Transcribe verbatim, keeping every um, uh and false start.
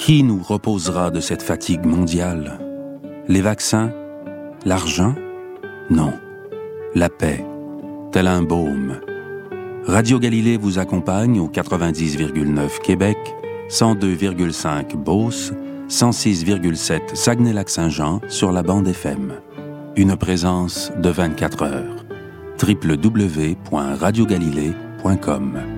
Qui nous reposera de cette fatigue mondiale? Les vaccins? L'argent? Non. La paix, tel un baume. Radio Galilée vous accompagne au quatre-vingt-dix virgule neuf Québec, cent deux virgule cinq Beauce, cent six virgule sept Saguenay-Lac-Saint-Jean sur la bande F M. Une présence de vingt-quatre heures. w w w point radio galilée point com